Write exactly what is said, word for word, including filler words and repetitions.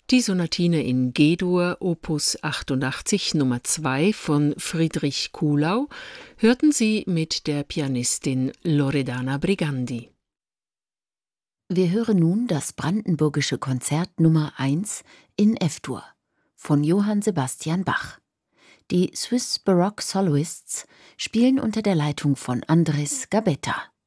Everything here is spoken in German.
Die Sonatine in G-Dur, Opus achtundachtzig Nummer zwei von Friedrich Kuhlau, hörten Sie mit der Pianistin Loredana Brigandi. Wir hören nun das Brandenburgische Konzert Nummer eins in F-Dur von Johann Sebastian Bach. Die Swiss Baroque Soloists spielen unter der Leitung von Andres Gabetta.